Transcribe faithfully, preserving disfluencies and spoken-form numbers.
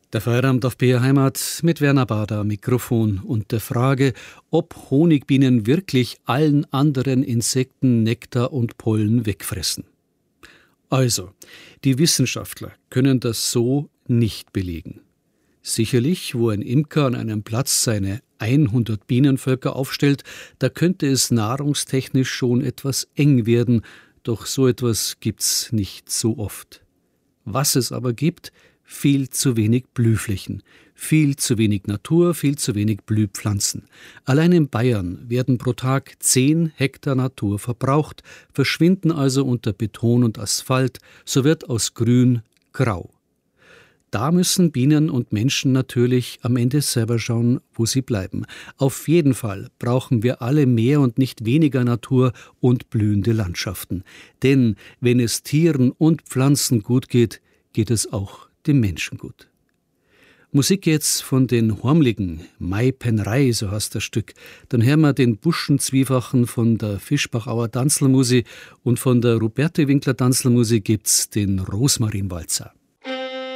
Der Feierabend auf B R Heimat mit Werner Bader am Mikrofon und der Frage, ob Honigbienen wirklich allen anderen Insekten Nektar und Pollen wegfressen. Also, die Wissenschaftler können das so nicht belegen. Sicherlich, wo ein Imker an einem Platz seine hundert Bienenvölker aufstellt, da könnte es nahrungstechnisch schon etwas eng werden, doch so etwas gibt's nicht so oft. Was es aber gibt, viel zu wenig Blühflächen, viel zu wenig Natur, viel zu wenig Blühpflanzen. Allein in Bayern werden pro Tag zehn Hektar Natur verbraucht, verschwinden also unter Beton und Asphalt, so wird aus Grün grau. Da müssen Bienen und Menschen natürlich am Ende selber schauen, wo sie bleiben. Auf jeden Fall brauchen wir alle mehr und nicht weniger Natur und blühende Landschaften. Denn wenn es Tieren und Pflanzen gut geht, geht es auch dem Menschen gut. Musik jetzt von den Hormligen, Mai Penrei, so heißt das Stück. Dann hören wir den Buschenzwiefachen von der Fischbachauer Tanzlmusi und von der Ruperte Winkler Tanzlmusi gibt's den Rosmarinwalzer.